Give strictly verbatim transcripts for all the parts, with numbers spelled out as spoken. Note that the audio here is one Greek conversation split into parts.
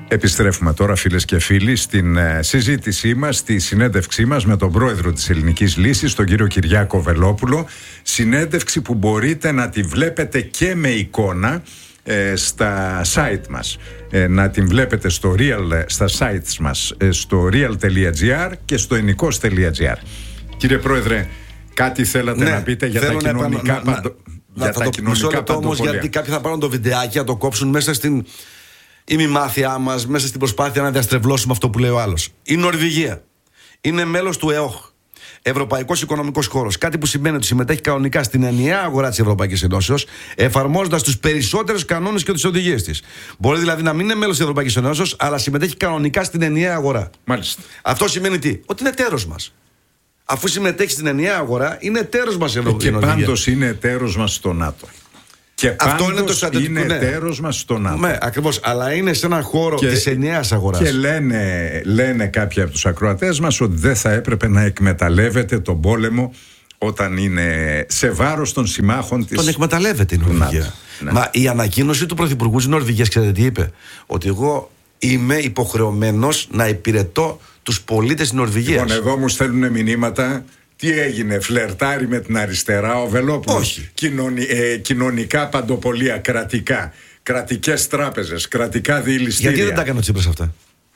Επιστρέφουμε τώρα, φίλες και φίλοι, στην ε, συζήτησή μας, στη συνέντευξή μας με τον πρόεδρο της Ελληνικής Λύσης, τον κύριο Κυριάκο Βελόπουλο. Συνέντευξη που μπορείτε να τη βλέπετε και με εικόνα ε, στα site μας. Ε, να την βλέπετε στο real, στα sites μας, ε, στο real.gr και στο enikos.gr. Κύριε Πρόεδρε, κάτι θέλατε ναι, να πείτε για τα κοινωνικά να, παντο... να, για να, τα κοινωνικά παντοπολία? Γιατί κάποιοι θα πάρουν το βιντεάκι, να το κόψουν μέσα στην ημιμάθειά μας, μέσα στην προσπάθεια να διαστρεβλώσουμε αυτό που λέει ο άλλος. Η Νορβηγία είναι μέλος του ΕΟΧ, Ευρωπαϊκός Οικονομικός Χώρος. Κάτι που σημαίνει ότι συμμετέχει κανονικά στην ενιαία αγορά της Ευρωπαϊκής Ενώσεως, εφαρμόζοντας τους περισσότερους κανόνες και τις οδηγίες της. Μπορεί δηλαδή να μην είναι μέλος της Ευρωπαϊκής Ενώσεως, αλλά συμμετέχει κανονικά στην ενιαία αγορά. Μάλιστα. Αυτό σημαίνει τι? Ότι είναι εταίρος μας. Αφού συμμετέχει στην ενιαία αγορά, είναι εταίρος μας η Ευρωπαϊκή Ενώση. Και πάντως είναι εταίρος μας στο ΝΑΤΟ. Και αυτό είναι το στρατιωτικό. Είναι ναι. εταίρος μας στο ΝΑΤΟ. Ναι, ακριβώς. Αλλά είναι σε έναν χώρο και, της ενιαίας αγοράς. Και λένε, λένε κάποιοι από τους ακροατές μας ότι δεν θα έπρεπε να εκμεταλλεύεται τον πόλεμο όταν είναι σε βάρος των συμμάχων της. Τον εκμεταλλεύεται η Νορβηγία. Ναι. Μα η ανακοίνωση του Πρωθυπουργού της Νορβηγίας, ξέρετε τι είπε? Ότι εγώ είμαι υποχρεωμένος να υπηρετώ τους πολίτες της Νορβηγίας. Λοιπόν, εδώ μου στέλνουν μηνύματα. Τι έγινε, φλερτάρει με την αριστερά ο Βελόπουλος? Όχι. Κοινωνι, ε, κοινωνικά παντοπολία, κρατικά, κρατικές τράπεζες, κρατικά διελιστήρια. Γιατί δεν τα έκανε ο Τσίπρας αυτά?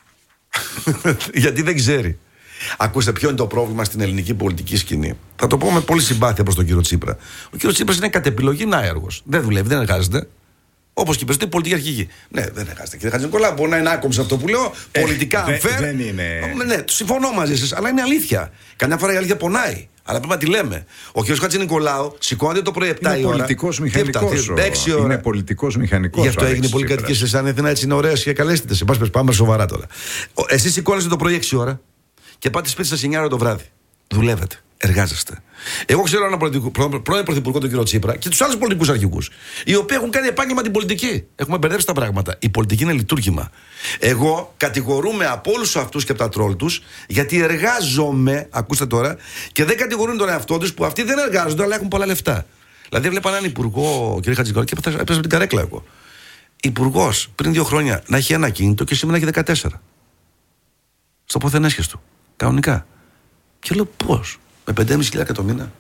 Γιατί δεν ξέρει. Ακούστε, ποιο είναι το πρόβλημα στην ελληνική πολιτική σκηνή? Θα το πω με πολύ συμπάθεια προς τον κύριο Τσίπρα. Ο κύριος Τσίπρας είναι κατ' επιλογή άεργος. Δεν δουλεύει, δεν εργάζεται. Όπως και περισσότεροι πολιτικοί αρχηγοί. Ναι, δεν εργάζεται. Κύριε Χατζηνικολάου, μπορεί να είναι άκομψο αυτό που λέω. Ε, πολιτικά δε, unfair. Δεν είναι. Ναι, συμφωνώ μαζί σας, αλλά είναι αλήθεια. Καμιά φορά η αλήθεια πονάει. Αλλά πρέπει να τη λέμε. Ο κ. Χατζηνικολάου σηκώνεται το πρωί επτά η ώρα. Πολιτικός μηχανικός. Είναι πολιτικός μηχανικός. Γι' αυτό έγινε πολύ κατοικία σε σαν Αθήνα, έτσι είναι ωραία και καλέστητε. Σε πάση πάμε σοβαρά τώρα. Εσείς σηκώνεστε το πρωί έξι ώρα και πάτε σπίτι σας εννιά ώρα το βράδυ. Δουλεύετε. Εργάζεστε. Εγώ ξέρω έναν πρώην πρωθυπουργό, τον κύριο Τσίπρα, και τους άλλους πολιτικούς αρχηγούς, οι οποίοι έχουν κάνει επάγγελμα την πολιτική. Έχουμε μπερδέψει τα πράγματα. Η πολιτική είναι λειτουργήμα. Εγώ κατηγορούμε από όλους αυτούς και από τα τρόλ τους, γιατί εργάζομαι, ακούστε τώρα, και δεν κατηγορούν τον εαυτό τους που αυτοί δεν εργάζονται, αλλά έχουν πολλά λεφτά. Δηλαδή, βλέπα έναν υπουργό, κύριε Χατζηνικολάου, και έπαιζα με την καρέκλα εγώ. Υπουργός πριν δύο χρόνια να έχει ένα κίνητο και σήμερα έχει δεκατέσσερα. Στο ποθενέσχες του. Κανονικά. Και λέω πώς? Με πέντε χιλιάδες πεντακόσια το μήνα.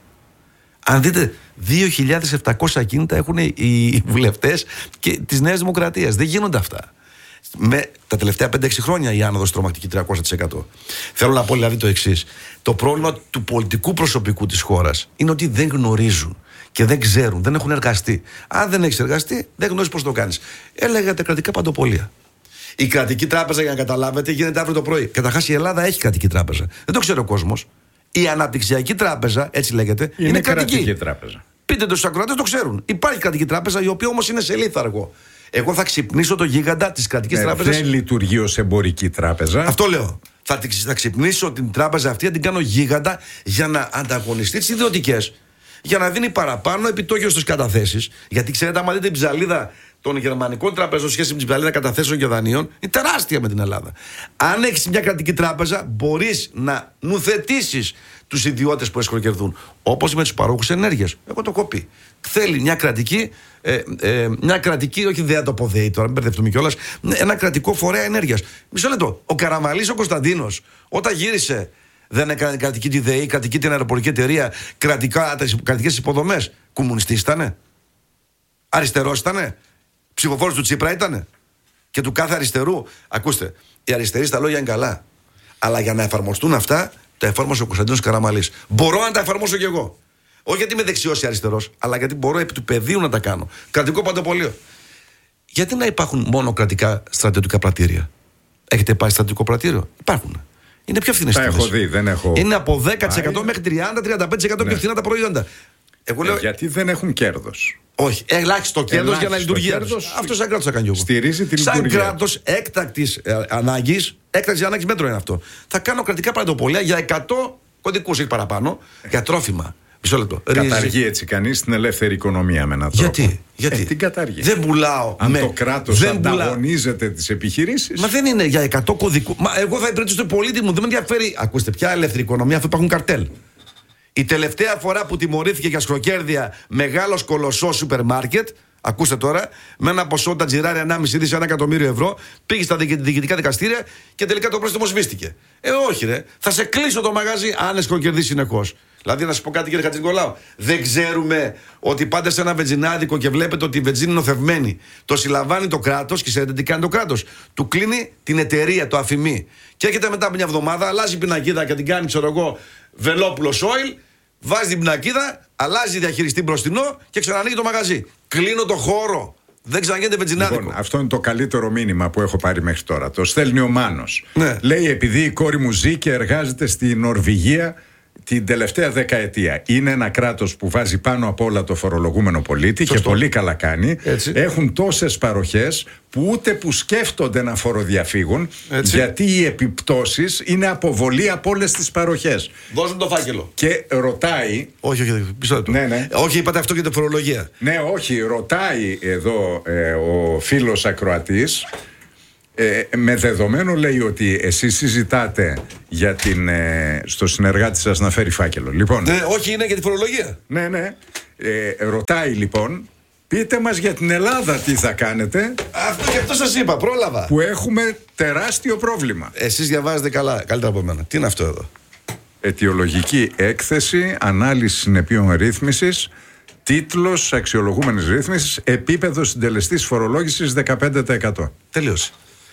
Αν δείτε, δύο χιλιάδες επτακόσια κίνητα έχουν οι βουλευτές και της Νέας Δημοκρατίας. Δεν γίνονται αυτά. Με τα τελευταία πέντε έξι χρόνια η άνοδος τρομακτική τριακόσια τοις εκατό. Θέλω να πω δηλαδή το εξής. Το πρόβλημα του πολιτικού προσωπικού της χώρας είναι ότι δεν γνωρίζουν και δεν ξέρουν, δεν έχουν εργαστεί. Αν δεν έχεις εργαστεί, δεν γνωρίζεις πώς το κάνεις. Έλεγα τα κρατικά παντοπολία. Η κρατική τράπεζα, για να καταλάβετε, γίνεται αύριο το πρωί. Καταρχάς η Ελλάδα έχει κρατική τράπεζα. Δεν το ξέρει ο κόσμος. Η αναπτυξιακή τράπεζα, έτσι λέγεται, είναι, είναι κρατική. κρατική τράπεζα. Πείτε το στους ακροατές, το ξέρουν. Υπάρχει κρατική τράπεζα, η οποία όμως είναι σε λίθαργο. Εγώ θα ξυπνήσω το γίγαντα της κρατικής ε, τράπεζας. Δεν λειτουργεί ως εμπορική τράπεζα. Αυτό λέω. Θα, θα ξυπνήσω την τράπεζα αυτή, να την κάνω γίγαντα για να ανταγωνιστεί τις ιδιωτικές. Για να δίνει παραπάνω επιτόκιο στις καταθέσεις. Γιατί ξέρετε, άμα δείτε την ψαλίδα των γερμανικών τραπεζών σχέση με την ψαλίδα καταθέσεων και δανείων, είναι τεράστια με την Ελλάδα. Αν έχεις μια κρατική τράπεζα, μπορείς να νουθετήσεις τους ιδιώτες που εσχροκερδούν. Όπως με τους παρόχους ενέργειας. Εγώ το έχω πει. Θέλει μια κρατική, ε, ε, μια κρατική, όχι δεν το πω ΔΕΗ τώρα, μην μπερδευτούμε κιόλας, ένα κρατικό φορέα ενέργειας. Μισό λεπτό. Ο Καραμαλής ο Κωνσταντίνος, όταν γύρισε, δεν έκανε κρατική τη ΔΕΗ, κρατική την αεροπορική εταιρεία, κρατικές υποδομές. Κομμουνιστής ήτανε? Αριστερός ήτανε? Ψηφοφόρος του Τσίπρα ήτανε? Και του κάθε αριστερού? Ακούστε, οι αριστεροί στα λόγια είναι καλά. Αλλά για να εφαρμοστούν αυτά, τα εφάρμοσε ο Κωνσταντίνος Καραμαλής. Μπορώ να τα εφαρμόσω κι εγώ. Όχι γιατί είμαι δεξιός ή αριστερός, αλλά γιατί μπορώ επί του πεδίου να τα κάνω. Κρατικό παντοπολείο. Γιατί να υπάρχουν μόνο κρατικά στρατιωτικά πρατήρια? Έχετε πάει στρατιωτικό πρατήριο? Υπάρχουν. Είναι πιο φθηνές τιμές. Τα έχω δει, δεν έχω. Είναι από δέκα τοις εκατό μέχρι τριάντα με τριάντα πέντε τοις εκατό ναι. πιο φθηνά τα προϊόντα. Εγώ λέω... ε, γιατί δεν έχουν κέρδος. Όχι, ελάχιστο κέρδος για να λειτουργεί. Αυτό σαν κράτος θα κάνει εγώ. Στηρίζει τη σαν λειτουργία. Σαν κράτος έκτακτης ε, ανάγκης, έκτακτης ανάγκης μέτρο είναι αυτό. Θα κάνω κρατικά παντοπολία για εκατό κωδικούς ή παραπάνω για τρόφιμα. Μισό λεπτό. Καταργεί έτσι κανείς την ελεύθερη οικονομία με έναν τρόπο. Γιατί, γιατί? Ε, την καταργεί. Δεν πουλάω. Αν με... το κράτος ανταγωνίζεται πουλά... τις επιχειρήσεις. Μα δεν είναι για εκατό κωδικούς. Μα εγώ θα υπηρετήσω τον πολίτη μου. Δεν με ενδιαφέρει. Ακούστε, ποια ελεύθερη οικονομία, αφού υπάρχουν καρτέλ. Η τελευταία φορά που τιμωρήθηκε για σκροκέρδια μεγάλος κολοσσός σούπερ μάρκετ, Ακούστε τώρα, με ένα ποσό τα τζιράρια ενάμιση δις, ένα εκατομμύριο ευρώ, πήγε στα διοικητικά δικαστήρια και τελικά το πρόστιμο σβήστηκε. Ε, όχι, ρε. Θα σε κλείσω το μαγαζί αν εσκοκερδίσει συνεχώς. Δηλαδή, να σου πω κάτι, κύριε Χατζηνικολάου. Δεν ξέρουμε ότι πάτε σε ένα βενζινάδικο και βλέπετε ότι η βενζίνη είναι νοθευμένη. Το συλλαμβάνει το κράτος και ξέρετε τι κάνει το κράτος. Του κλείνει την εταιρεία, το αφημί. Και έρχεται μετά από μια εβδομάδα, αλλάζει πινακίδα και την κάνει, ξέρω εγώ, Βελόπουλος Oil. Βάζει την πινακίδα, αλλάζει διαχειριστή μπροστινό και ξανανοίγει το μαγαζί. Κλείνω το χώρο. Δεν ξαναγίνεται βενζινάδικο. Λοιπόν, αυτό είναι το καλύτερο μήνυμα που έχω πάρει μέχρι τώρα. Το στέλνει ο Μάνος. Ναι. Λέει, επειδή η κόρη μου ζει και εργάζεται στη Νορβηγία την τελευταία δεκαετία. Είναι ένα κράτος που βάζει πάνω απ' όλα το φορολογούμενο πολίτη. Σωστό. Και πολύ καλά κάνει. Έτσι. Έχουν τόσες παροχές που ούτε που σκέφτονται να φοροδιαφύγουν. Έτσι. Γιατί οι επιπτώσεις είναι αποβολή από όλες τις παροχές. Δώσουν το φάκελο. Και ρωτάει. Όχι, όχι, πίσω του. Ναι, ναι. Όχι, είπατε αυτό για τη φορολογία. Ναι, όχι, ρωτάει εδώ ε, ο φίλος ακροατής. Ε, με δεδομένο, λέει, ότι εσείς συζητάτε για την, ε, στο συνεργάτη σας να φέρει φάκελο. Λοιπόν, ναι, όχι, είναι για τη φορολογία. Ναι, ναι. Ε, ρωτάει λοιπόν, πείτε μας για την Ελλάδα τι θα κάνετε. Αυτό και αυτό σας είπα, πρόλαβα. Που έχουμε τεράστιο πρόβλημα. Εσείς διαβάζετε καλά, καλύτερα από μένα. Τι είναι αυτό εδώ? Αιτιολογική έκθεση, ανάλυση συνεπείων ρύθμισης. Τίτλος αξιολογούμενης ρύθμισης, επίπεδο συντελεστής φορολόγησης δεκαπέντε τοις εκατό. Τελείωσε.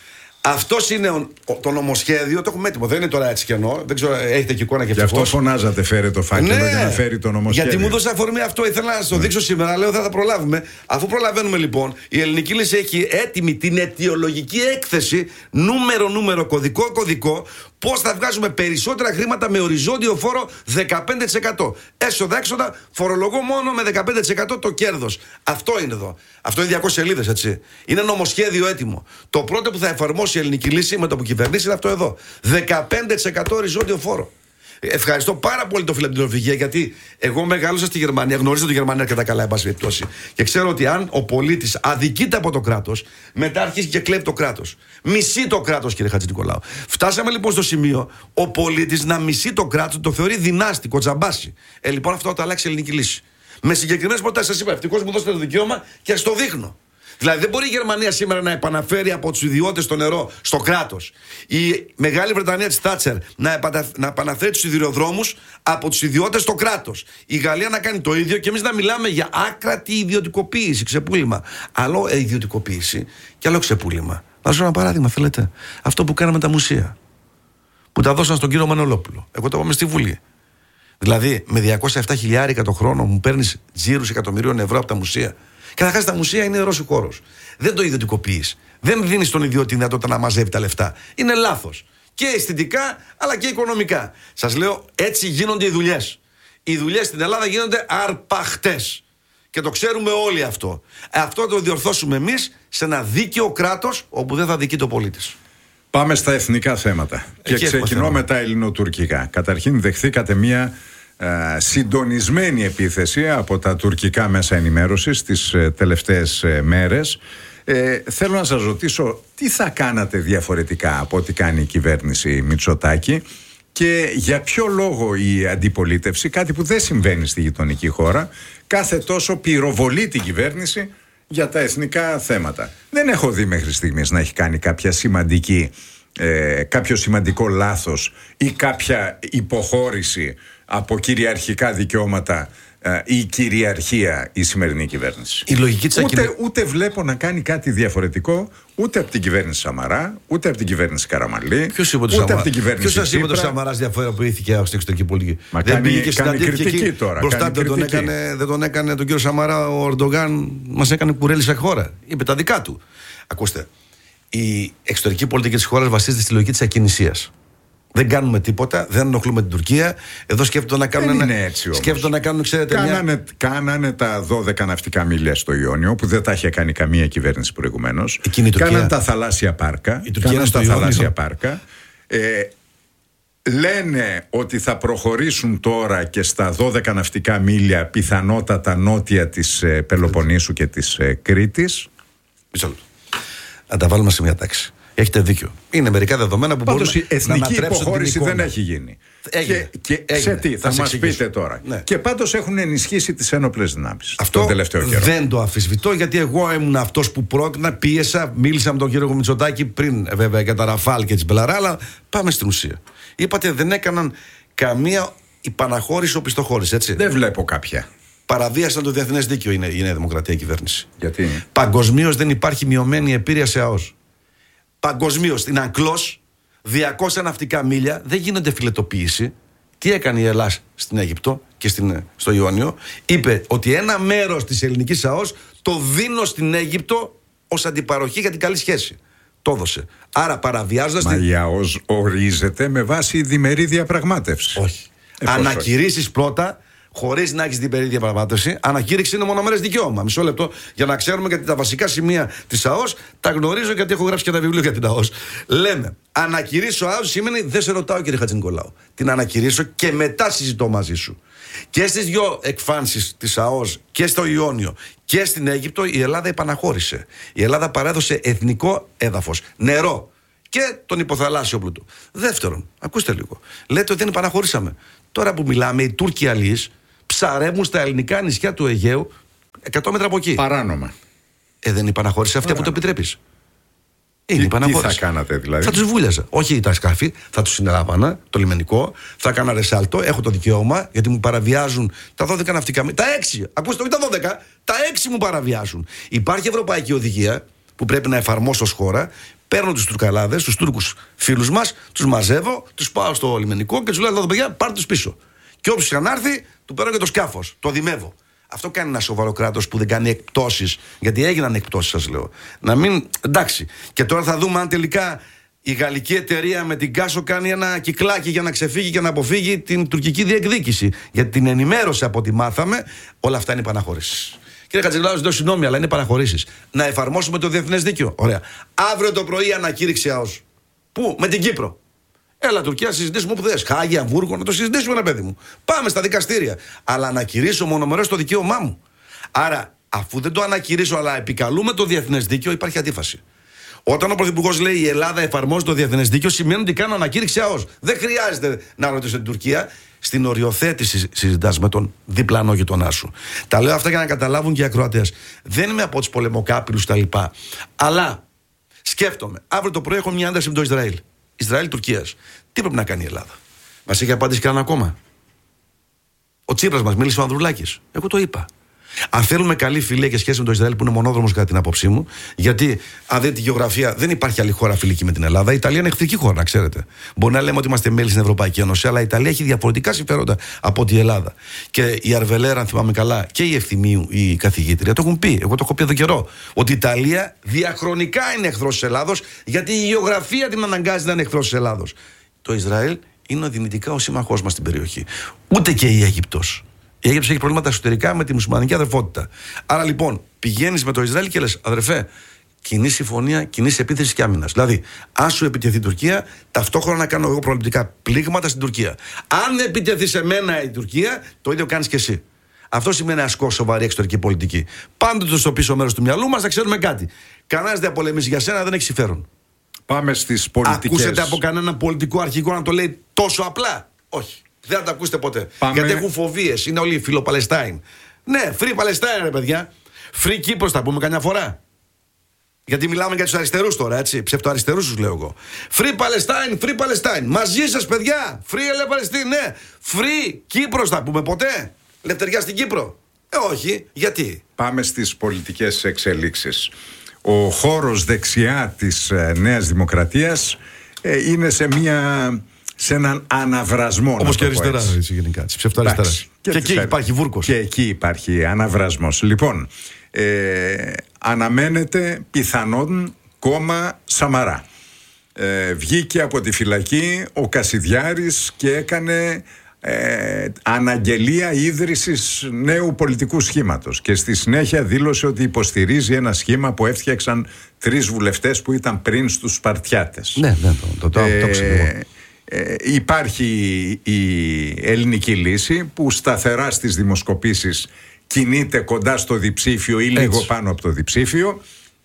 Αυτό είναι ο, το νομοσχέδιο, το έχουμε έτοιμο. Δεν είναι τώρα έτσι κενό. Δεν ξέρω, έχετε και εικόνα και γι' αυτό φωνάζατε, φέρε το φάκελο, ναι, για να φέρει το νομοσχέδιο. Γιατί μου δώσε αφορμή αυτό, ήθελα να σα το ναι. δείξω σήμερα. Λέω θα τα προλάβουμε. Αφού προλαβαίνουμε λοιπόν, η Ελληνική Λύση έχει έτοιμη την αιτιολογική έκθεση, νούμερο νούμερο, κωδικό κωδικό, πώς θα βγάζουμε περισσότερα χρήματα με οριζόντιο φόρο δεκαπέντε τοις εκατό. Έσοδα-έξοδα, φορολογώ μόνο με δεκαπέντε τοις εκατό το κέρδος. Αυτό είναι εδώ. Αυτό είναι διακόσιες σελίδες, έτσι. Είναι νομοσχέδιο έτοιμο. Το πρώτο που θα εφαρμόσει η Ελληνική Λύση με το που κυβερνήσει είναι αυτό εδώ. δεκαπέντε τοις εκατό οριζόντιο φόρο. Ευχαριστώ πάρα πολύ το φίλο από την Νορβηγία, γιατί εγώ μεγάλωσα στη Γερμανία, γνωρίζω τη Γερμανία αρκετά καλά, εν πάση περιπτώσει. Και ξέρω ότι αν ο πολίτης αδικείται από το κράτος, μετά αρχίζει και κλέβει το κράτος. Μισεί το κράτος, κύριε Χατζηνικολάου. Φτάσαμε λοιπόν στο σημείο ο πολίτης να μισεί το κράτος, το θεωρεί δυνάστικο, τζαμπάσι. Ε, λοιπόν, αυτό θα το αλλάξει η Ελληνική Λύση. Με συγκεκριμένες προτάσεις, σας είπα, ευτυχώς μου δώσετε το δικαίωμα και στο δείχνω. Δηλαδή, δεν μπορεί η Γερμανία σήμερα να επαναφέρει από τους ιδιώτες το νερό στο κράτος. Η Μεγάλη Βρετανία της Θάτσερ να, επανα... να επαναφέρει τους σιδηροδρόμους από τους ιδιώτες στο κράτος. Η Γαλλία να κάνει το ίδιο και εμείς να μιλάμε για άκρατη ιδιωτικοποίηση, ξεπούλημα. Άλλο ιδιωτικοποίηση και άλλο ξεπούλημα. Να σας δώσω ένα παράδειγμα, θέλετε. Αυτό που κάναμε τα μουσεία. Που τα δώσαν στον κύριο Μανολόπουλο. Εγώ το είπαμε στη Βουλή. Δηλαδή, με διακόσια επτά χιλιάρικα το χρόνο μου παίρνεις τζίρους εκατομμυρίων ευρώ από τα μουσεία. Καταρχάς, τα μουσεία είναι νερός ο χώρος. Δεν το ιδιωτικοποιείς. Δεν δίνεις στον ιδιώτη τη δυνατότητα να μαζεύει τα λεφτά. Είναι λάθος. Και αισθητικά, αλλά και οικονομικά. Σας λέω, έτσι γίνονται οι δουλειές. Οι δουλειές στην Ελλάδα γίνονται αρπαχτές. Και το ξέρουμε όλοι αυτό. Αυτό το διορθώσουμε εμείς σε ένα δίκαιο κράτος όπου δεν θα δικείται ο πολίτης. Πάμε στα εθνικά θέματα. Εκεί και ξεκινώ με τα ελληνοτουρκικά. Καταρχήν, δεχθήκατε μία Uh, συντονισμένη επίθεση από τα τουρκικά μέσα ενημέρωσης τις uh, τελευταίες uh, μέρες. Ε, θέλω να σας ρωτήσω, τι θα κάνατε διαφορετικά από ό,τι κάνει η κυβέρνηση Μητσοτάκη και για ποιο λόγο η αντιπολίτευση, κάτι που δεν συμβαίνει στη γειτονική χώρα, κάθε τόσο πυροβολεί την κυβέρνηση για τα εθνικά θέματα. Δεν έχω δει μέχρι στιγμής να έχει κάνει κάποια σημαντική, ε, κάποιο σημαντικό λάθος ή κάποια υποχώρηση από κυριαρχικά δικαιώματα ή κυριαρχία η σημερινή κυβέρνηση. Η λογική της ούτε, ακινη... ούτε βλέπω να κάνει κάτι διαφορετικό ούτε από την κυβέρνηση Σαμαρά, ούτε από την κυβέρνηση Καραμανλή, Ποιος είπε ούτε Σαμαρά... από την κυβέρνηση Ποιος σας είπε ότι ο Σαμαράς διαφοροποιήθηκε στην εξωτερική πολιτική? Μα δεν κάνει, πήγε και κάνει κριτική εκεί, τώρα. Μπροστά κάνει δεν, τον έκανε, δεν τον έκανε τον κύριο Σαμαρά ο Ερντογάν, μας έκανε κουρέλι σε χώρα. Είπε τα δικά του. Ακούστε, η εξωτερική πολιτική της χώρας βασίζεται στη λογική της ακινησίας. Δεν κάνουμε τίποτα, δεν ενοχλούμε την Τουρκία. Εδώ σκέφτονται να κάνουν. Δεν είναι έτσι όμως. Σκέφτονται να κάνουν, ξέρετε. Κάνανε, μια... κάνανε τα δώδεκα ναυτικά μίλια στο Ιόνιο, που δεν τα είχε κάνει καμία κυβέρνηση προηγουμένως. Κάνανε τα θαλάσσια πάρκα. Η Τουρκία τα θαλάσσια πάρκα. Ε, λένε ότι θα προχωρήσουν τώρα και στα δώδεκα ναυτικά μίλια, πιθανότατα νότια της ε, Πελοποννήσου και της ε, Κρήτης. Μισό λεπτό. Να τα βάλουμε σε μια τάξη. Έχετε δίκιο. Είναι μερικά δεδομένα που πάντως μπορούν η εθνική να ανατρέψουν υποχώρηση την εικόνα. δεν έχει γίνει. Έγινε. Και, και Έγινε. σε τι, θα, θα μας πείτε τώρα. Ναι. Και πάντως έχουν ενισχύσει τις ένοπλες δυνάμεις. Αυτό τον τελευταίο καιρό. Δεν το αμφισβητώ, γιατί εγώ ήμουν αυτός που πρότεινα, πίεσα, μίλησα με τον κύριο Μητσοτάκη πριν βέβαια για τα Ραφάλ και τις Μπελαρά, αλλά πάμε στην ουσία. Είπατε δεν έκαναν καμία υπαναχώρηση οπισθοχώρηση, έτσι. Δεν βλέπω κάποια. Παραβίασαν το διεθνές δίκαιο η Νέα Δημοκρατία κυβέρνηση. Γιατί? Παγκοσμίως δεν υπάρχει μειωμένη επίρρεια σε ΑΟΣ. Παγκοσμίως στην Αγκλός διακόσια ναυτικά μίλια δεν γίνεται φιλετοποίηση. Τι έκανε η Ελλάδα στην Αίγυπτο και στην, στο Ιόνιο? Είπε ότι ένα μέρος της ελληνικής ΑΟΣ το δίνω στην Αίγυπτο ως αντιπαροχή για την καλή σχέση. Το έδωσε. Άρα παραβιάζοντας. Μα την... η ΑΟΣ ορίζεται με βάση διμερή διαπραγμάτευση. Όχι. Ε, Ανακηρύσεις πρώτα, χωρίς να έχεις διμερή διαπραγμάτευση. Ανακήρυξη είναι μονομερές δικαίωμα. Μισό λεπτό για να ξέρουμε, γιατί τα βασικά σημεία της ΑΟΣ τα γνωρίζω, γιατί έχω γράψει και ένα βιβλίο για την ΑΟΣ. Λέμε, ανακηρύσω ΑΟΣ σημαίνει δεν σε ρωτάω, κύριε Χατζηνικολάου. Την ανακηρύσω και μετά συζητώ μαζί σου. Και στις δυο εκφάνσεις της ΑΟΣ και στο Ιόνιο και στην Αίγυπτο η Ελλάδα επαναχώρησε. Η Ελλάδα παρέδωσε εθνικό έδαφος, νερό και τον υποθαλάσσιο πλούτο. Δεύτερον, ακούστε λίγο. Λέτε ότι δεν επαναχωρήσαμε. Τώρα που μιλάμε, οι Τούρκοι αλείς ψαρεύουν στα ελληνικά νησιά του Αιγαίου εκατό μέτρα από εκεί. Παράνομα. Ε, δεν υπαναχώρησε αυτή που το επιτρέπεις. Είναι Τι, υπαναχώρηση. τι θα κάνατε δηλαδή? Θα τους βούλιαζα. Όχι τα σκάφη, θα τους συνελάβανα, το λιμενικό, θα έκανα ρεσάλτο, έχω το δικαίωμα, γιατί μου παραβιάζουν τα δώδεκα ναυτικά μίλια. Τα έξι, ακούστε, όχι τα δώδεκα, τα έξι μου παραβιάζουν. Υπάρχει ευρωπαϊκή οδηγία που πρέπει να εφαρμόσω ως χώρα. Παίρνω τους Τουρκαλάδες, τους Τούρκους φίλους μας, τους μαζεύω, τους πάω στο λιμενικό και τους λέω: εδώ παιδιά, πάρτε τους πίσω. Και όποιος αν έρθει, του παίρνω και το σκάφος, το δημεύω. Αυτό κάνει ένα σοβαρό κράτος που δεν κάνει εκπτώσεις. Γιατί έγιναν εκπτώσεις, σας λέω. Να μην. Εντάξει. Και τώρα θα δούμε αν τελικά η γαλλική εταιρεία με την Κάσο κάνει ένα κυκλάκι για να ξεφύγει και να αποφύγει την τουρκική διεκδίκηση. Γιατί την ενημέρωσε από ό,τι μάθαμε, όλα αυτά είναι επαναχωρήσεις. Κύριε Χατζηλάου, ζητώ συγγνώμη, αλλά είναι παραχωρήσεις. Να εφαρμόσουμε το διεθνές δίκαιο. Ωραία. Αύριο το πρωί ανακήρυξη ΑΟΣ. Πού? Με την Κύπρο. Έλα, Τουρκία, συζητήσουμε όπου θες. Χάγη, Αμβούργο, να το συζητήσουμε, ένα παιδί μου. Πάμε στα δικαστήρια. Αλλά ανακηρύσω μονομερώς το δικαίωμά μου. Άρα, αφού δεν το ανακηρύσω, αλλά επικαλούμε το διεθνές δίκαιο, υπάρχει αντίφαση. Όταν ο Πρωθυπουργός λέει η Ελλάδα εφαρμόζει το διεθνές δίκαιο, σημαίνει ότι κάνω ανακήρυξη ΑΟΣ. Δεν χρειάζεται να ρωτήσω την Τουρκία. Στην οριοθέτηση συζητάς με τον διπλανό γειτονά σου. Τα λέω αυτά για να καταλάβουν και οι ακροατές. Δεν είμαι από τους πολεμοκάπηλους τα λοιπά. Αλλά σκέφτομαι, αύριο το πρωί έχω μια ένταση με το Ισραήλ. Ισραήλ-Τουρκίας. Τι πρέπει να κάνει η Ελλάδα? Μας έχει απαντήσει κανένα ακόμα? Ο Τσίπρας μας μίλησε, ο Ανδρουλάκης. Εγώ το είπα. Αν θέλουμε καλή φιλία και σχέση με το Ισραήλ, που είναι μονόδρομος κατά την άποψή μου, γιατί αν δείτε τη γεωγραφία, δεν υπάρχει άλλη χώρα φιλική με την Ελλάδα. Η Ιταλία είναι εχθρική χώρα, να ξέρετε. Μπορεί να λέμε ότι είμαστε μέλη στην Ευρωπαϊκή Ένωση, αλλά η Ιταλία έχει διαφορετικά συμφέροντα από τη Ελλάδα. Και η Αρβελέρα, αν θυμάμαι καλά, και η Ευθυμίου, η καθηγήτρια, το έχουν πει. Εγώ το έχω πει εδώ καιρό. Ότι η Ιταλία διαχρονικά είναι εχθρός της Ελλάδος, γιατί η γεωγραφία την αναγκάζει να είναι εχθρός της Ελλάδος. Το Ισραήλ είναι δυνητικά ο σύμμαχός μας στην περιοχή. Ούτε και η Αίγυπτος. Η Αίγυπτος έχει προβλήματα εσωτερικά με τη μουσουλμανική αδερφότητα. Άρα λοιπόν πηγαίνεις με το Ισραήλ και λες: αδερφέ, κοινή συμφωνία, κοινή επίθεση και άμυνας. Δηλαδή, αν σου επιτεθεί η Τουρκία, ταυτόχρονα να κάνω εγώ προληπτικά πλήγματα στην Τουρκία. Αν επιτεθεί σε μένα η Τουρκία, το ίδιο κάνεις και εσύ. Αυτό σημαίνει ασκώ σοβαρή εξωτερική πολιτική. Πάντοτε στο πίσω μέρος του μυαλού μας να ξέρουμε κάτι. Κανένας δεν πολεμήσει για σένα, δεν έχει συμφέρον. Πάμε στις πολιτικές. Ακούσετε από κανέναν πολιτικό αρχηγό να το λέει τόσο απλά? Όχι. Δεν θα τα ακούσετε ποτέ. Πάμε... Γιατί έχουν φοβίες. Είναι όλοι φιλοπαλαιστάιν. Ναι, free Palestine, ρε παιδιά. Free Κύπρος θα πούμε καμιά φορά. Γιατί μιλάμε για τους αριστερούς τώρα, έτσι. Ψευτοαριστερούς τους λέω εγώ. Free Palestine, free Palestine. Μαζί σας, παιδιά. Free Palestine, ναι. Free Κύπρος θα πούμε ποτέ? Λευτεριά στην Κύπρο? Ε, όχι. Γιατί? Πάμε στις πολιτικές εξελίξεις. Ο χώρος δεξιά της ε, Νέας Δημοκρατίας ε, είναι σε μια... σε έναν αναβρασμό. Όπως και αριστερά, έτσι, γενικά. Ψευτοαριστερά. Και, και εκεί α... υπάρχει βούρκος. Και εκεί υπάρχει αναβρασμός. Λοιπόν, ε, αναμένεται πιθανόν κόμμα Σαμαρά. Ε, βγήκε από τη φυλακή ο Κασιδιάρης και έκανε ε, αναγγελία ίδρυσης νέου πολιτικού σχήματος. Και στη συνέχεια δήλωσε ότι υποστηρίζει ένα σχήμα που έφτιαξαν τρεις βουλευτές που ήταν πριν στους Σπαρτιάτες. Ναι, ναι, το, το, το, ε, το ξέρω. Ε, υπάρχει η ελληνική λύση που σταθερά στις δημοσκοπήσεις κινείται κοντά στο διψήφιο ή λίγο πάνω από το διψήφιο,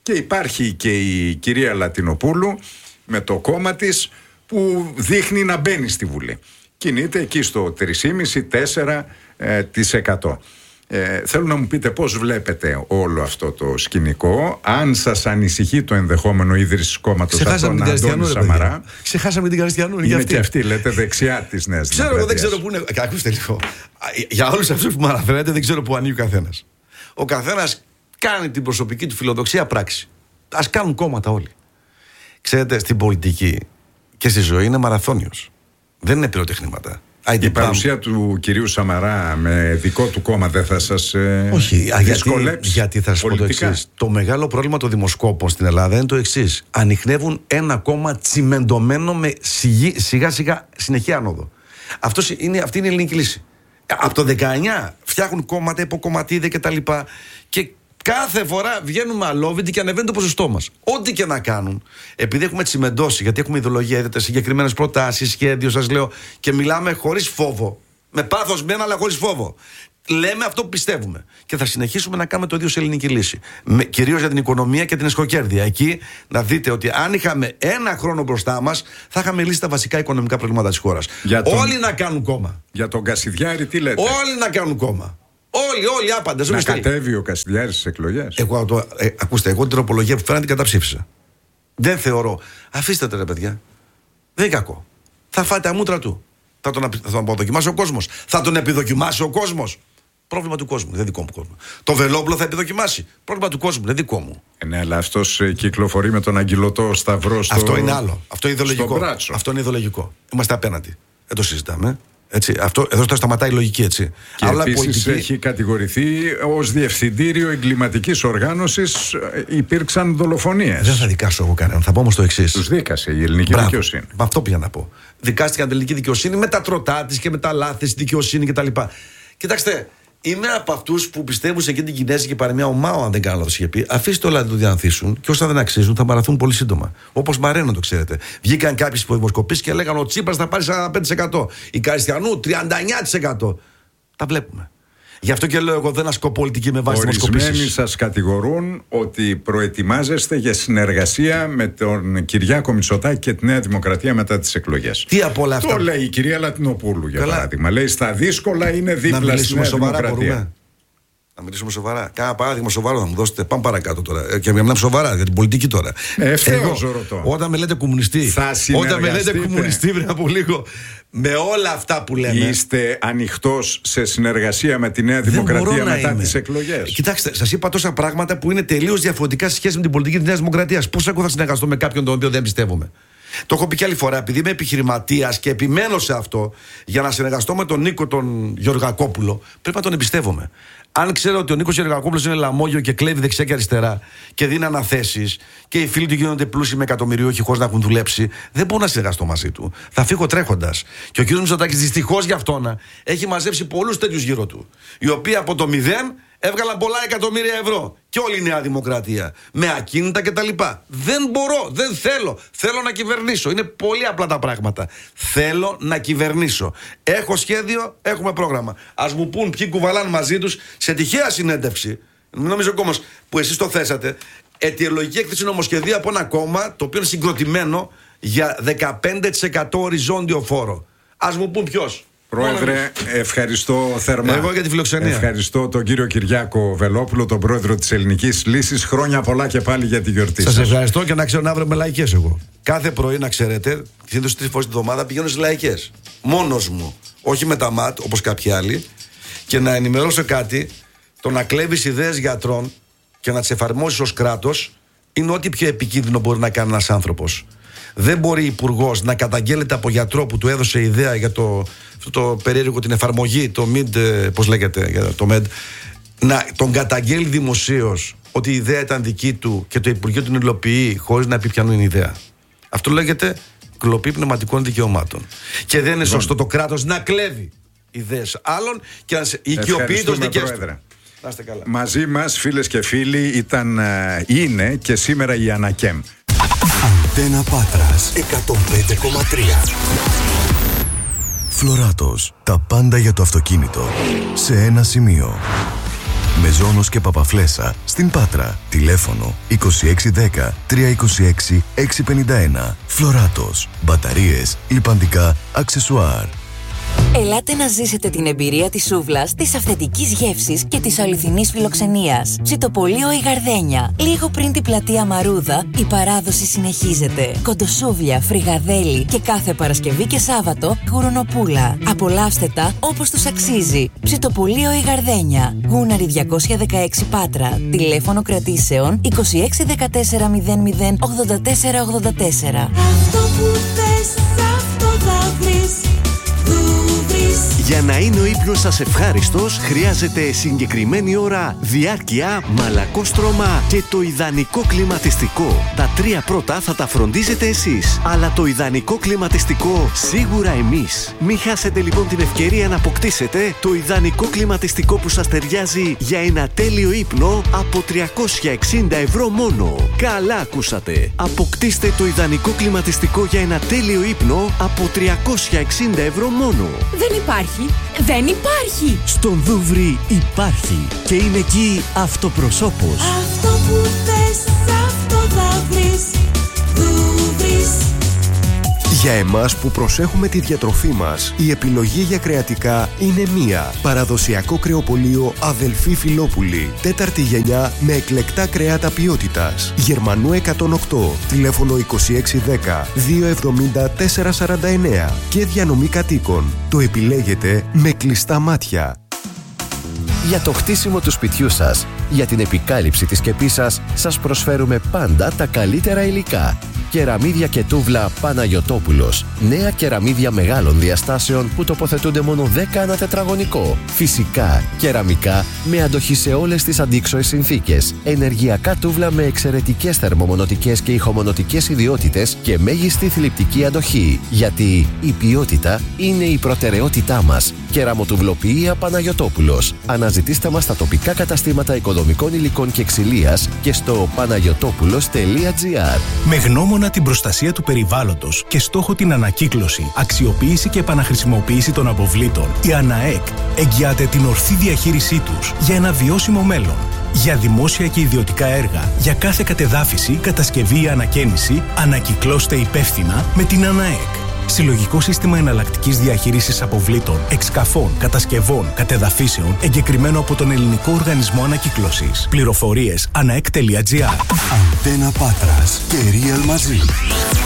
Και υπάρχει και η κυρία Λατινοπούλου με το κόμμα της που δείχνει να μπαίνει στη Βουλή. Κινείται εκεί στο τρία κόμμα πέντε με τέσσερα τοις εκατό. Ε, θέλω να μου πείτε πώς βλέπετε όλο αυτό το σκηνικό, αν σας ανησυχεί το ενδεχόμενο ίδρυσης κόμματος από τον Αντώνη Σαμαρά. Ξεχάσαμε την Καριστιανού. Είναι και αυτή, λέτε, δεξιά της Νέας Δημοκρατίας. Ξέρω, δεν ξέρω πού είναι. Ακούστε λίγο. Για όλους αυτούς που με αναφέρετε, δεν ξέρω πού ανοίγει ο καθένας. Ο καθένας κάνει την προσωπική του φιλοδοξία πράξη. Ας κάνουν κόμματα όλοι. Ξέρετε, στην πολιτική και στη ζωή είναι μαραθώνιος. Δεν είναι πυροτεχνήματα. Η παρουσία του κυρίου Σαμαρά με δικό του κόμμα δεν θα σας ε, Όχι, δυσκολέψει? Γιατί, γιατί θα σας πω το εξής. Το μεγάλο πρόβλημα των δημοσκόπων στην Ελλάδα είναι το εξής. Ανιχνεύουν ένα κόμμα τσιμεντωμένο με σιγά σιγά συνεχή άνοδο. Αυτός είναι, αυτή είναι η ελληνική λύση. Από το δεκαεννιά φτιάχνουν κόμματα, υποκομματίδια κτλ. Και κάθε φορά βγαίνουμε αλόβητοι και ανεβαίνει το ποσοστό μας. Ό,τι και να κάνουν, επειδή έχουμε τσιμεντώσει, γιατί έχουμε ιδεολογία, είδατε, συγκεκριμένες προτάσεις, σχέδιο, σας λέω, και μιλάμε χωρίς φόβο. Με πάθος μένα, αλλά χωρίς φόβο. Λέμε αυτό που πιστεύουμε. Και θα συνεχίσουμε να κάνουμε το ίδιο σε ελληνική λύση. Κυρίως για την οικονομία και την εσχοκέρδεια. Εκεί να δείτε ότι αν είχαμε ένα χρόνο μπροστά μας, θα είχαμε λύσει τα βασικά οικονομικά προβλήματα της χώρας. Τον... Όλοι να κάνουν κόμμα. Για τον Κασιδιάρη, τι λέτε? Όλοι να κάνουν κόμμα. Όλοι, όλοι άπαντες. Να κατέβει ο Κασιδιάρης στις εκλογές. Εγώ, το, ε, ακούστε, εγώ την τροπολογία που φέραν την καταψήφισα. Δεν θεωρώ. Αφήστε το, ρε παιδιά. Δεν είναι κακό. Θα φάει τα μούτρα του. Θα τον, θα τον αποδοκιμάσει ο κόσμος. Θα τον επιδοκιμάσει ο κόσμος. Πρόβλημα του κόσμου, δεν δικό μου κόσμο. Το Βελόπουλο θα επιδοκιμάσει. Πρόβλημα του κόσμου, δεν δικό μου. Ε, ναι, αλλά αυτός κυκλοφορεί με τον αγγυλωτό σταυρό στο. Αυτό είναι άλλο. Αυτό είναι ιδεολογικό. Αυτό είναι ιδεολογικό. Είμαστε απέναντι. Δεν το συζητάμε. Έτσι, αυτό, εδώ το σταματάει η λογική, έτσι. Και αλλά επίσης πολιτική... έχει κατηγορηθεί ως διευθυντήριο εγκληματικής οργάνωσης, υπήρξαν δολοφονίες. Δεν θα δικάσω εγώ κανέναν, θα πω όμως το εξής. Τους δίκασε η ελληνική Μπράβο. δικαιοσύνη. Με αυτό πήγα να πω. Δικάστηκαν την ελληνική δικαιοσύνη με τα τροτά της και με τα λάθη στη δικαιοσύνη κτλ. Κοιτάξτε, είμαι από αυτούς που πιστεύουν σε εκείνη την κινέζικη παροιμία, ο Μάο, αν δεν κάνω λάθος, είχε πει: αφήστε όλα να το διανθίσουν και όσα δεν αξίζουν θα μαραθούν πολύ σύντομα. Όπως Μαρένο, το ξέρετε. Βγήκαν κάποιοι υποδημοσκοπήσεις και λέγανε: ο Τσίπρας θα πάρει σαράντα πέντε τοις εκατό. Η Καριστιανού τριάντα εννιά τοις εκατό. Τα βλέπουμε. Γι' αυτό και λέω: εγώ δεν ασκώ πολιτική με βάση δημοσκοπήσεις. Ορισμένοι σας κατηγορούν ότι προετοιμάζεστε για συνεργασία με τον Κυριάκο Μητσοτάκη και τη Νέα Δημοκρατία μετά τις εκλογές. Τι από όλα αυτά. Το λέει η κυρία Λατινοπούλου, για Καλά. παράδειγμα. Λέει: στα δύσκολα είναι δίπλα στη Νέα Δημοκρατία. Μπορούμε. Να μιλήσουμε σοβαρά. Κάνα παράδειγμα σοβαρό να μου δώσετε. Πάμε παρακάτω τώρα. Και μιλάμε σοβαρά για την πολιτική τώρα. Ευθέως ρωτώ. Όταν με λέτε κομμουνιστή. Όταν με λέτε κομμουνιστή πριν από λίγο. Με όλα αυτά που λέμε. Είστε ανοιχτός σε συνεργασία με τη Νέα Δημοκρατία μετά τις εκλογές? Κοιτάξτε, σας είπα τόσα πράγματα που είναι τελείως διαφορετικά σε σχέση με την πολιτική της Νέας Δημοκρατίας. Πώς εγώ θα συνεργαστώ με κάποιον τον οποίο δεν πιστεύουμε? Το έχω πει και άλλη φορά, επειδή είμαι επιχειρηματίας και επιμένω σε αυτό, για να συνεργαστώ με τον Νίκο τον Γεωργακόπουλο, πρέπει να τον εμπιστεύομαι. Αν ξέρω ότι ο Νίκος Γεωργακόπουλος είναι λαμόγιο και κλέβει δεξιά και αριστερά και δίνει αναθέσεις και οι φίλοι του γίνονται πλούσιοι με εκατομμυριούχοι χωρίς να έχουν δουλέψει, δεν μπορώ να συνεργαστώ μαζί του. Θα φύγω τρέχοντας. Και ο κ. Μητσοτάκης δυστυχώς για αυτόν έχει μαζέψει πολλούς τέτοιους γύρω του, οι οποίοι από το μηδέν έβγαλαν πολλά εκατομμύρια ευρώ. Και όλη η Νέα Δημοκρατία. Με ακίνητα κτλ. Δεν μπορώ, δεν θέλω. Θέλω να κυβερνήσω. Είναι πολύ απλά τα πράγματα. Θέλω να κυβερνήσω. Έχω σχέδιο, έχουμε πρόγραμμα. Ας μου πούν ποιοι κουβαλάνε μαζί τους σε τυχαία συνέντευξη. Μην νομίζω ακόμα που εσείς το θέσατε. Αιτιολογική έκθεση νομοσχεδίου από ένα κόμμα το οποίο είναι συγκροτημένο για δεκαπέντε τοις εκατό οριζόντιο φόρο. Ας μου πούν ποιος. Πρόεδρε, ευχαριστώ θερμά. Εγώ για τη φιλοξενία. Ευχαριστώ τον κύριο Κυριάκο Βελόπουλο, τον πρόεδρο της Ελληνικής Λύσης. Χρόνια πολλά και πάλι για τη γιορτή σας. Σας ευχαριστώ και να ξέρω να αύριο με λαϊκές εγώ. Κάθε πρωί, να ξέρετε, συνήθως τρεις φορές την εβδομάδα πηγαίνω στις λαϊκές. Μόνος μου. Όχι με τα ΜΑΤ όπως κάποιοι άλλοι. Και να ενημερώσω κάτι. Το να κλέβεις ιδέες γιατρών και να τις εφαρμόσεις ως κράτος είναι ό,τι πιο επικίνδυνο μπορεί να κάνει ένας άνθρωπος. Δεν μπορεί υπουργός να καταγγέλλεται από γιατρό που του έδωσε ιδέα για το, το περίεργο, την εφαρμογή, το μιντ, πώς λέγεται, το μεντ, να τον καταγγέλει δημοσίως ότι η ιδέα ήταν δική του και το Υπουργείο την υλοποιεί χωρίς να πει ποιανού είναι η ιδέα. Αυτό λέγεται κλοπή πνευματικών δικαιωμάτων. Και δεν είναι σωστό το κράτος να κλέβει ιδέες άλλων και να οικειοποιεί τις δικές του. Μαζί μας, φίλες και φίλοι, ήταν, είναι και σήμερα η Ανακέμ. Αντένα Πάτρας εκατόν πέντε κόμμα τρία. Φλωράτος. Τα πάντα για το αυτοκίνητο σε ένα σημείο. Μεζόνος και Παπαφλέσσα στην Πάτρα. Τηλέφωνο είκοσι έξι δέκα τριακόσια είκοσι έξι εξακόσια πενήντα ένα. Φλωράτος. Μπαταρίες, λιπαντικά, αξεσουάρ. Ελάτε να ζήσετε την εμπειρία της σούβλας, της αυθεντικής γεύσης και της αληθινής φιλοξενίας. Ψητοπολείο η Γαρδένια. Λίγο πριν την πλατεία Μαρούδα, η παράδοση συνεχίζεται. Κοντοσούβλια, φρυγαδέλι και κάθε Παρασκευή και Σάββατο γουρονοπούλα. Απολαύστε τα όπως τους αξίζει. Ψητοπολείο η Γαρδένια. Γούναρη διακόσια δεκαέξι Πάτρα. Τηλέφωνο κρατήσεων είκοσι έξι δεκατέσσερα μηδέν μηδέν ογδόντα τέσσερα ογδόντα τέσσερα. Αυτό που θες, αυτό θα βρεις. Για να είναι ο ύπνος σας ευχάριστος, χρειάζεται συγκεκριμένη ώρα, διάρκεια, μαλακό στρώμα και το ιδανικό κλιματιστικό. Τα τρία πρώτα θα τα φροντίζετε εσείς, αλλά το ιδανικό κλιματιστικό σίγουρα εμείς. Μην χάσετε λοιπόν την ευκαιρία να αποκτήσετε το ιδανικό κλιματιστικό που σας ταιριάζει για ένα τέλειο ύπνο από τριακόσια εξήντα ευρώ μόνο. Καλά ακούσατε! Αποκτήστε το ιδανικό κλιματιστικό για ένα τέλειο ύπνο από τριακόσια εξήντα ευρώ μόνο. Δεν υπάρχει! Δεν υπάρχει! Στον Δούβρι υπάρχει και είναι εκεί αυτοπροσώπος. Αυτό που θες, αυτό θα βρεις. Δούβρις. Για εμάς που προσέχουμε τη διατροφή μας, η επιλογή για κρεατικά είναι μία. Παραδοσιακό κρεοπωλείο Αδελφή Φιλόπουλη. Τέταρτη γενιά με εκλεκτά κρέατα ποιότητας. Γερμανού εκατόν οκτώ. Τηλέφωνο είκοσι έξι δέκα διακόσια εβδομήντα τέσσερα σαράντα εννέα. Και διανομή κατοίκων. Το επιλέγετε με κλειστά μάτια. Για το χτίσιμο του σπιτιού σας, για την επικάλυψη της σκεπής σας, σας προσφέρουμε πάντα τα καλύτερα υλικά. Κεραμίδια και τούβλα Παναγιωτόπουλος. Νέα κεραμίδια μεγάλων διαστάσεων που τοποθετούνται μόνο δέκα ανά τετραγωνικό. Φυσικά, κεραμικά με αντοχή σε όλες τις αντίξωες συνθήκες. Ενεργειακά τούβλα με εξαιρετικές θερμομονωτικές και ηχομονωτικές ιδιότητες και μέγιστη θλιπτική αντοχή. Γιατί η ποιότητα είναι η προτεραιότητά μας. Κεραμοτουβλοποιία Παναγιωτόπουλος. Αναζητήστε μας στα τοπικά καταστήματα οικοδομικών υλικών και ξυλίας και στο παναγιωτόπουλος τελεία τζι άρ. Με γνώμονα την προστασία του περιβάλλοντος και στόχο την ανακύκλωση, αξιοποίηση και επαναχρησιμοποίηση των αποβλήτων, η ΑΝΑΕΚ εγγυάται την ορθή διαχείρισή τους για ένα βιώσιμο μέλλον. Για δημόσια και ιδιωτικά έργα, για κάθε κατεδάφιση, κατασκευή ή ανακαίνιση, ανακυκλώστε υπεύθυνα με την ΑΝΑΕΚ. Συλλογικό σύστημα εναλλακτικής διαχείρισης αποβλήτων, εξκαφών, κατασκευών, κατεδαφίσεων, εγκεκριμένο από τον Ελληνικό Οργανισμό Ανακύκλωσης. Πληροφορίες αναεκ τελεία τζι άρ. Αντένα Πάτρας και Real μαζί.